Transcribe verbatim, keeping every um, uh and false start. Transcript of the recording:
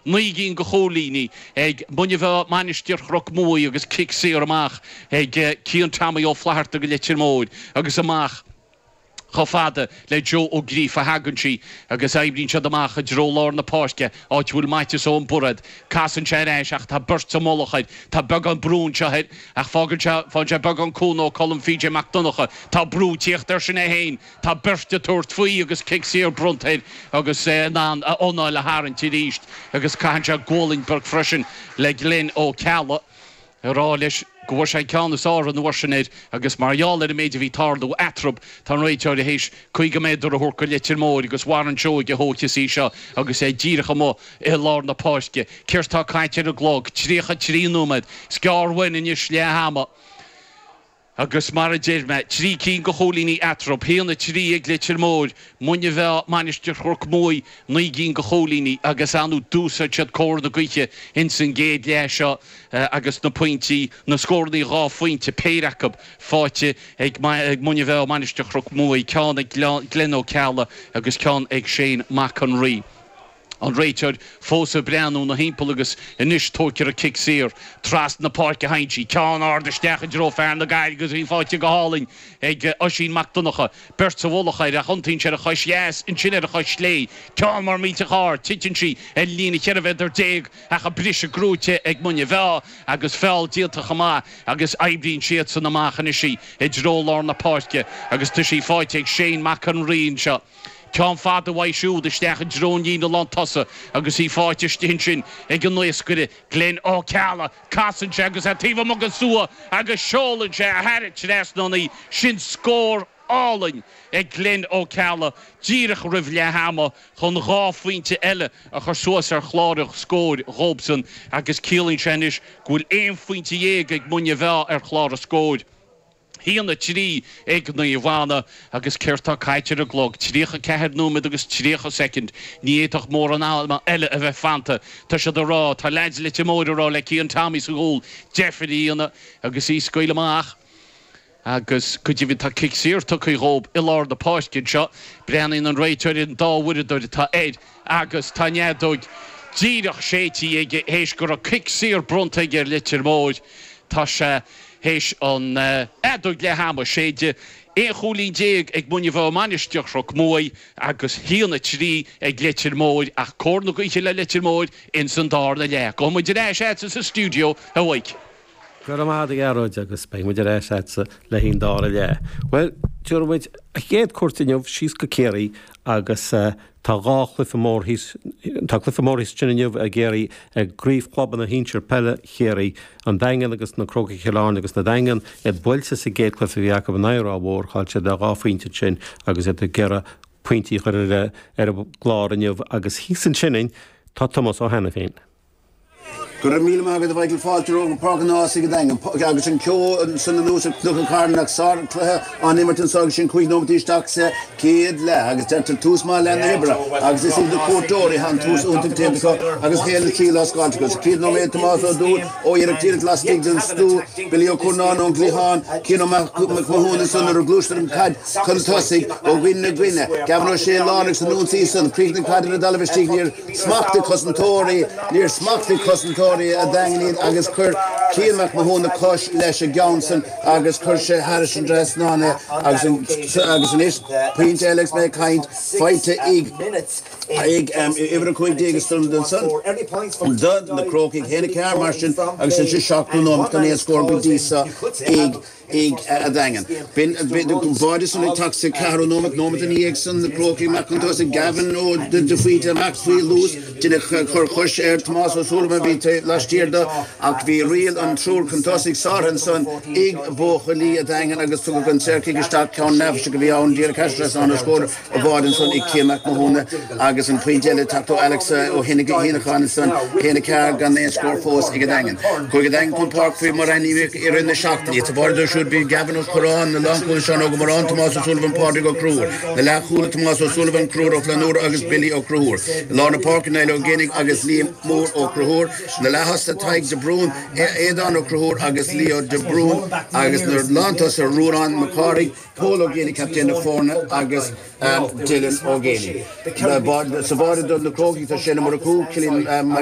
nuigín go chólíní ag bunne bheith manisteir chroc mói agus kick sé amach ag cían tamí ó flaharta go letir móid agus amach chofada le Joe O'Gree a hagansi agus aibrín se amach a drólár na páisce áit bhfuil maite ón burad casan sé éis ach tá burst sa molachaid tá beg an brún seheid ach fágan fáin sé beg an cúnó colm F J McDonough tá brú tíocht ar sin é héin tá burst a tuairt faoi agus kick sé ar bruntaid agus ná ónáil le háan tí ríist agus caian se Goldingberg freisin le Glenn O'Calla rá leis go sé ceannas á an bhairsinnéid agus marall ar a méidir bhí tardú atrub tá réiteir a hééis chuig go méidir a thuca letir mór agus war an seo go hóte sí seo agus é ddíirecha mó i lár na páisce ceirtá caiitear a glog tríocha tríúmaid scearhain in is le hama agus mar a déirme trí cín go chólíní atrub héanna trí ag letir mór munne bheith manisteir chorc mói nuí cín go chólíní agus anú dúsa tead cóir na gaiche in san géad le seo agus na pointí na scórnaí rá fointe péireachab fáte ag munne bheith manisteir chorc mói ceán ag Glenn O'Calla agus ceán ag Shane McConry. An réiteir fósa breanú na hímpel agus inis tócear a kick sér tras na páirce haintí ceán áda stecha dró fearn na gair agus í fáte go háling ag Oisín McDonough bert sa bhlachaid a chuntaín sé a chuis yes in sin ar a chuis slé ceán mar míte chár titin si e lína cheir a bheith ar déag ach a brise grúte ag munne bheá agus fell díalta chamá agus aibrín siad san amachchan isí i drólár na páirce agus tu sí fáte ag Shane McConry seo. Ceán fada bhaisiú de stecha dróníí na lantosa agus í fáite stin sin ag an nuascuide Glenn O'Calla casan se agus a tíomh mo go sua agus seolann sé a heirit leis nóí sin scór álainn ag Glenn O'Calla díirech rih le hama chun ráfuointe eile a chu suas ar chláirech scóir Robson agus cílín senis gúil éon fuointe dhéag ag munne bheith ar chláir scóir. Híanna trí ag na bhana agus ceirtá caiitear a glog tríocha ceithir númid agus tríocha second ní éach mór an alma eile a bheith fanta tá se rá tá leid le móidirrá le cían Tommy sa ghúil Jeffrey íana agus í scoil amach agus chud bhí tá kick sér tu chu rób i lár na páiscin seo breanaín an réiteir in dáhuiidir tá éid agus tá neadóid díireach sétí ag hééis gur a kick sér brunta gur litir móid tá se héis an edóid le hama séide é cholín déag ag munne bheith manisteach roch mói agus híanna trí ag letir móid ach cór na gaiche le letir móid in san dar na le. Go muidir éis éit sa stúdio a bhaig. Gur am háda aróid agus pe muidir éis éit le hín dar a le. Well, tuairmuid a chéad cuairtainmh síos go céirí agus tá gá chlufa mór hís tá clufa mór hís tinnineh a géirí ag gríomh clubban na hínseir pelle chéirí an daingan agus na croca cheáin agus na daingan ag builte sa géad clufa bhí aca an éire bhór cháilte de gáfaointe sin agus é ggéire pointí chuir ar a glárinneomh agus hísan sinning tá Thomas ó hena féin. Gur mí agad a bhaigil fáilte an páganá go daingam agus an ceo an sanna nús an carnach sá cluthe an immertin sa sin chuig nótíisteach sa céad le agus dental tús má le ibre agus is de cuatóirí han tús únta técha agus héal trí lascáilte agus céad nó mé Tomás ó dú ó ar tíad lastig den stú bilí ó chunáán ó glíháin cían machúna sanna ar glúistar an cad chun tosaigh ó ghuine ghuine gaban ó sé lánach san núnsaí san príomh na cad na dalbhtí níor smachta cosantóirí níor smachta cosantóirí a daingníad agus chur cíamach mahóna cos leis a Johnson agus chur sé Harrison dress nána agus an is Prince Alex mé caint feite ig ig ibre chuig dégus stund den son dud na croking héna cear mar sin agus an si seachú nó gan é scór go dísa ig ig a daingen. Bin báide san ag taxa carú nómach nómach an íagsan na croking mac an tos a Gavin ó de fuite Max Fui Lewis dine chur chuis ar Tomás O'Sullivan bhí last year da ach bhí rial an trúr contósigh sáhan son ig bócha lí a daingen agus tu an cerci gestá ceann nefse go bhí ann díar castres an a scór a bháden son ig céach mahúna agus an puinteile tató Alex ó hinnig hínachan son héna cear gan é scór fós ig a daingen. Chuig a daingen chun park fí mar aníh ar in na seachtaí tá báidir should be Gavin O'Corán na Lancún Sean ó go mar an Tomás O'Sullivan Party go crúr na lechúla Tomás O'Sullivan crúr ó Flanúr agus Billy ó crúr lána Parkinile ó Génig agus Liam Mór ó crúr na lehasta taig de Brún édan ó crúr agus Leo de Brún agus na Lantas ó Rúrán Macari Paul ó Génig captain na Fórna agus Dylan ó Génig sa báda don na crógi tá sinna mar a cú cilín